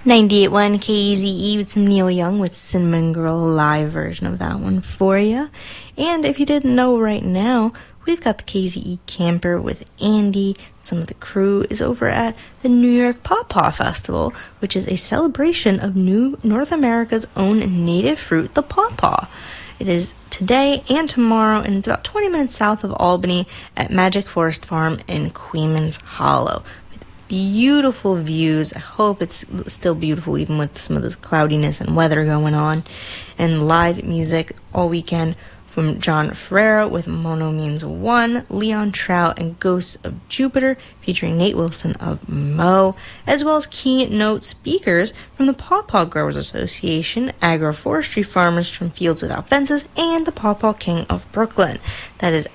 98.1 KZE with some Neil Young with Cinnamon Girl, live version of that one for you. And if you didn't know right now, we've got the KZE Camper with Andy. Some of the crew is over at the New York Pawpaw Festival, which is a celebration of North America's own native fruit, the pawpaw. It is today and tomorrow, and it's about 20 minutes south of Albany at Magic Forest Farm in Queens Hollow. Beautiful views. I hope it's still beautiful even with some of the cloudiness and weather going on. And live music all weekend from John Ferrera with Mono Means One, Leon Trout, and Ghosts of Jupiter, featuring Nate Wilson of Mo, as well as keynote speakers from the Pawpaw Growers Association, agroforestry farmers from Fields Without Fences, and the Pawpaw King of Brooklyn. That is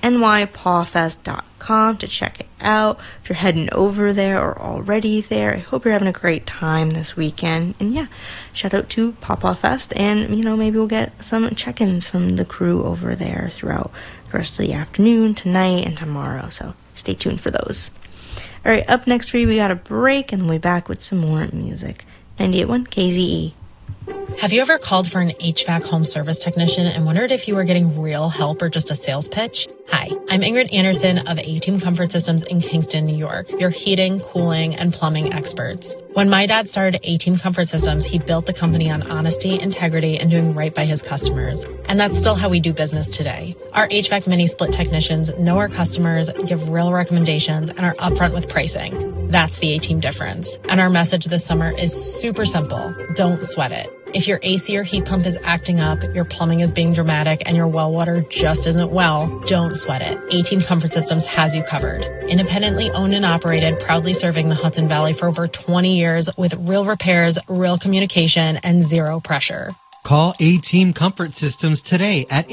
nypawfest.com to check it out. If you're heading over there or already there, I hope you're having a great time this weekend. And yeah, shout out to Pawpaw Fest, and maybe we'll get some check-ins from the crew over there throughout the rest of the afternoon, tonight, and tomorrow. So stay tuned for those. All right, up next for you, we got a break, and we'll be back with some more music. 98.1 KZE. Have you ever called for an HVAC home service technician and wondered if you were getting real help or just a sales pitch? Hi, I'm Ingrid Anderson of A-Team Comfort Systems in Kingston, New York, your heating, cooling, and plumbing experts. When my dad started A-Team Comfort Systems, he built the company on honesty, integrity, and doing right by his customers. And that's still how we do business today. Our HVAC mini-split technicians know our customers, give real recommendations, and are upfront with pricing. That's the A-Team difference. And our message this summer is super simple. Don't sweat it. If your AC or heat pump is acting up, your plumbing is being dramatic, and your well water just isn't well, don't sweat it. A-Team Comfort Systems has you covered. Independently owned and operated, proudly serving the Hudson Valley for over 20 years with real repairs, real communication, and zero pressure. Call A-Team Comfort Systems today at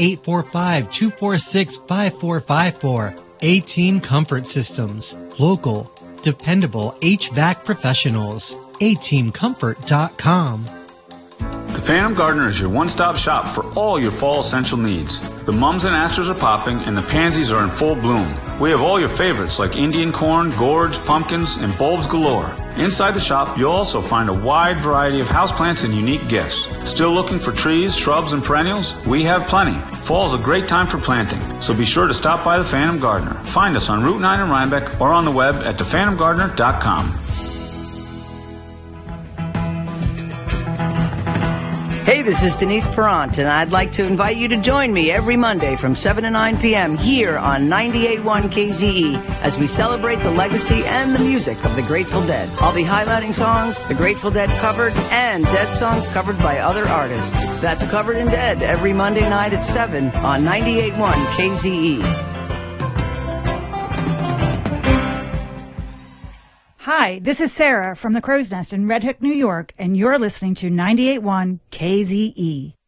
845-246-5454. A-Team Comfort Systems. Local, dependable HVAC professionals. ateamcomfort.com. The Phantom Gardener is your one-stop shop for all your fall essential needs. The mums and asters are popping and the pansies are in full bloom. We have all your favorites like Indian corn, gourds, pumpkins, and bulbs galore. Inside the shop, you'll also find a wide variety of houseplants and unique gifts. Still looking for trees, shrubs, and perennials? We have plenty. Fall is a great time for planting, so be sure to stop by the Phantom Gardener. Find us on Route 9 in Rhinebeck or on the web at thephantomgardener.com. Hey, this is Denise Perrant, and I'd like to invite you to join me every Monday from 7 to 9 p.m. here on 98.1 KZE as we celebrate the legacy and the music of the Grateful Dead. I'll be highlighting songs the Grateful Dead covered and Dead songs covered by other artists. That's Covered in Dead every Monday night at 7 on 98.1 KZE. Hi, this is Sarah from the Crow's Nest in Red Hook, New York, and you're listening to 98.1 KZE.